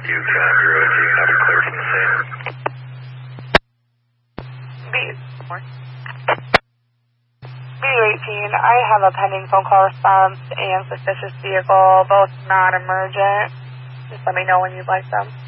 You found your OG number clear from the scene. B18, I have a pending phone call response and suspicious vehicle, both non-emergent. Just let me know when you'd like them.